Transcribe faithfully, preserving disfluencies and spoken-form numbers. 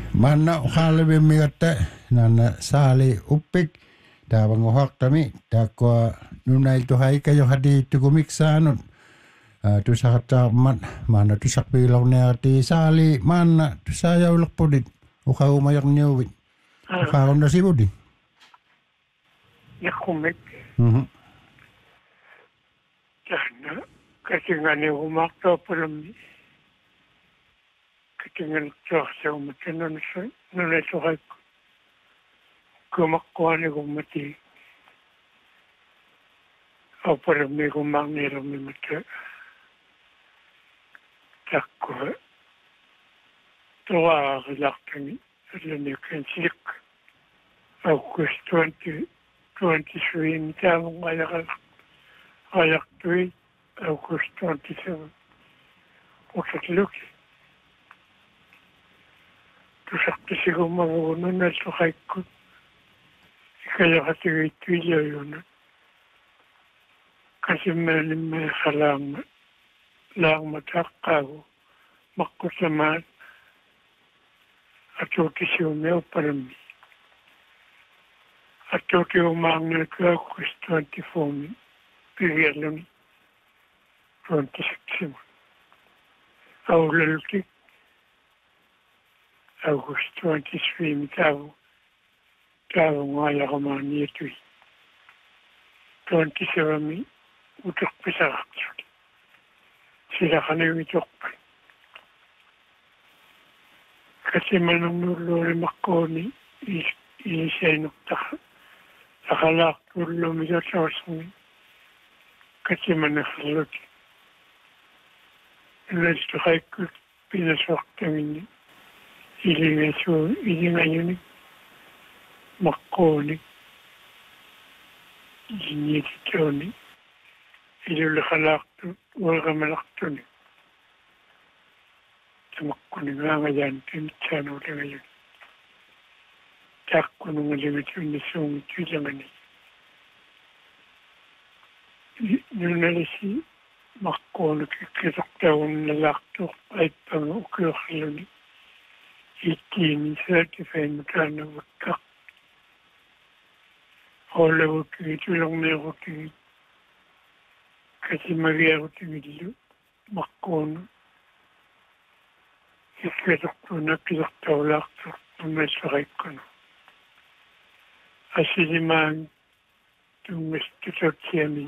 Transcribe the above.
Mana ukhalebe migate nana sali upik da bangohak tami da ko nunai to hai kayo hadi tukumiksanut tu sakata mat mana tu sakpi laune ati sali mana tu saya ulak podit ukau mayak nyawit ukau nda sibudi yakumik mhm jana katingane umak to pelum katingan to sa umatan sa nunai to hai kumakkuane gumati apa me gumang ni rumi mata takko toa relaktani lene kensik august twenty twenty-three mitang ayak ayak tui august twenty-seven wakit luki tu sakti siguma wono na so haikut kaya hati tuya yun kasi meron may halang lang matakaw makusaman at uti siya may parami at uti umangil ka August twenty-four period lang twenty-six aw lalaki August twenty-three mitaw Kau ngaya kamani itu, twenty seven utak pisah sudi. Sila kane utak. Kasi manunglo makoni is isay nukta. Sakalak ulo miya sawsuni. Kasi manakhalot. Ilas to hay kut pinasok kami. Ilinga so ilinga yun. Makoni, ini ditoni, ini lekhalak tu, warga malak tu ni. Makoni ngayan tin channel dengan. Tak kuno ngayan tu ni sung tu jangan ni. Nunalisi makoni kita tahun lalak tu, ay pang ukur haluni. Iti ni certified mutana wakak. Ole uti tulang me uti kasi Maria uti video makon ikwetok to na pilak tawlak to umesaray ko no asiliman tung mistutot siya